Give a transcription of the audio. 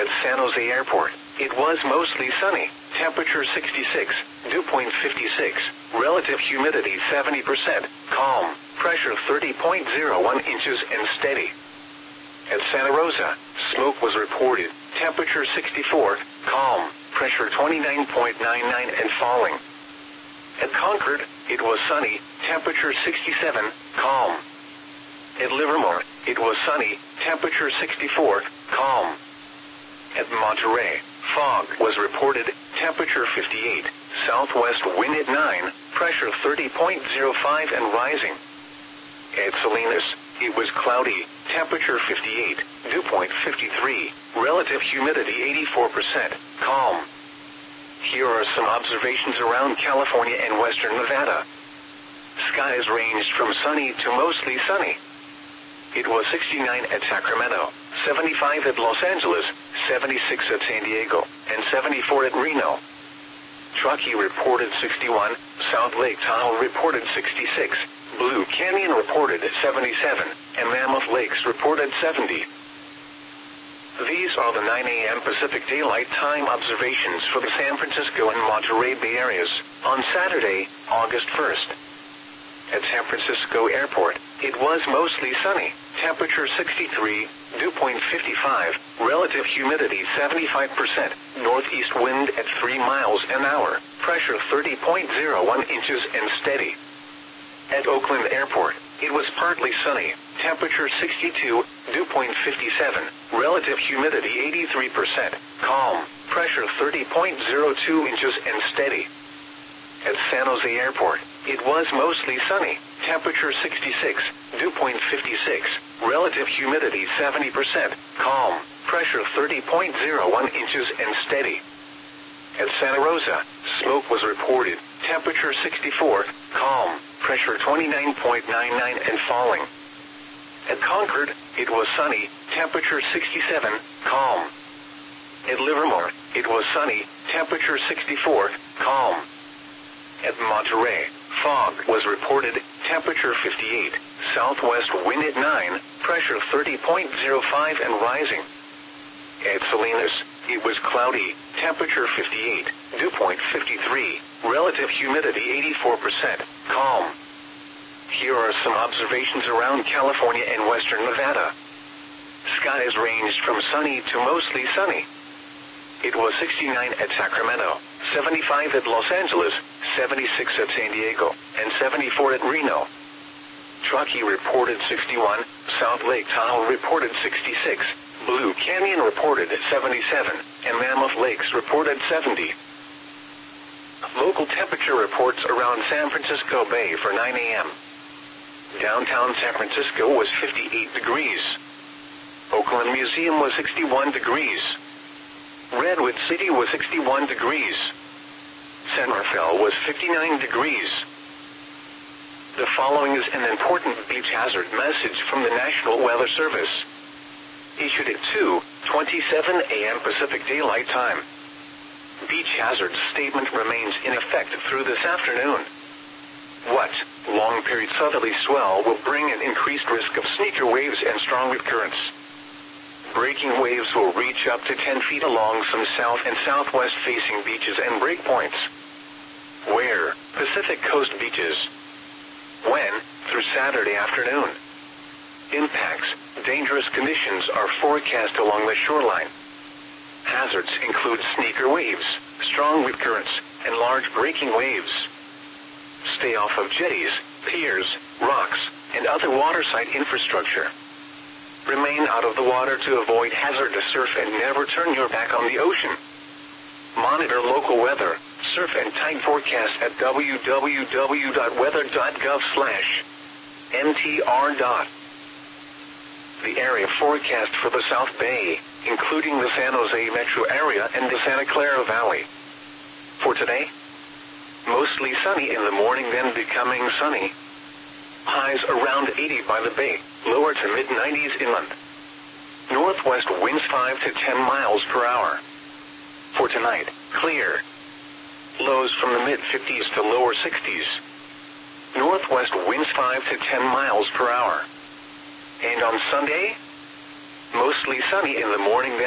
At San Jose Airport, it was mostly sunny, temperature 66, dew point 56, relative humidity 70%, calm, pressure 30.01 inches and steady. At Santa Rosa, smoke was reported, temperature 64, calm, pressure 29.99 and falling. At Concord, it was sunny, temperature 67, calm. At Livermore, it was sunny, temperature 64, calm. At Monterey, fog was reported, temperature 58, southwest wind at 9, pressure 30.05 and rising. At Salinas, it was cloudy, temperature 58, dew point 53, relative humidity 84%, calm. Here are some observations around California and western Nevada. Skies ranged from sunny to mostly sunny. It was 69 at Sacramento, 75 at Los Angeles, 76 at San Diego, and 74 at Reno. Truckee reported 61, South Lake Tahoe reported 66, Blue Canyon reported 77, and Mammoth Lakes reported 70. These are the 9 a.m. Pacific Daylight Time observations for the San Francisco and Monterey Bay areas on Saturday, August 1st. At San Francisco Airport, it was mostly sunny, temperature 63, dew point 55, relative humidity 75%, northeast wind at 3 miles an hour, pressure 30.01 inches and steady. At Oakland Airport, it was partly sunny, temperature 62, dew point 57, relative humidity 83%, calm, pressure 30.02 inches and steady. At San Jose Airport, it was mostly sunny, temperature 66, dew point 56, relative humidity 70%, calm, pressure 30.01 inches and steady. At Santa Rosa, smoke was reported, temperature 64, calm, pressure 29.99 and falling. At Concord, it was sunny, temperature 67, calm. At Livermore, it was sunny, temperature 64, calm. At Monterey, fog was reported, temperature 58, southwest wind at 9, pressure 30.05 and rising. At Salinas, it was cloudy, temperature 58, dew point 53, relative humidity 84%, calm. Here are some observations around California and western Nevada. Skies ranged from sunny to mostly sunny. It was 69 at Sacramento, 75 at Los Angeles, 76 at San Diego, and 74 at Reno. Truckee reported 61, South Lake Tahoe reported 66, Blue Canyon reported 77, and Mammoth Lakes reported 70. Local temperature reports around San Francisco Bay for 9 a.m. Downtown San Francisco was 58 degrees. Oakland Museum was 61 degrees. Redwood City was 61 degrees. San Rafael was 59 degrees. The following is an important beach hazard message from the National Weather Service. Issued at 2:27 a.m. Pacific Daylight Time. Beach hazard statement remains in effect through this afternoon. What? Long-period southerly swell will bring an increased risk of sneaker waves and strong wind currents. Breaking waves will reach up to 10 feet along some south and southwest-facing beaches and breakpoints. Where? Pacific Coast beaches. When? Through Saturday afternoon. Impacts. Dangerous conditions are forecast along the shoreline. Hazards include sneaker waves, strong wind currents, and large breaking waves. Stay off of jetties, piers, rocks, and other waterside infrastructure. Remain out of the water to avoid hazardous surf and never turn your back on the ocean. Monitor local weather, surf and tide forecast at www.weather.gov/mtr. The area forecast for the South Bay, including the San Jose metro area and the Santa Clara Valley. For today, mostly sunny in the morning, then becoming sunny. Highs around 80 by the bay, lower to mid-90s inland. Northwest winds 5 to 10 miles per hour. For tonight, clear. Lows from the mid-50s to lower 60s. Northwest winds 5 to 10 miles per hour. And on Sunday, mostly sunny in the morning, then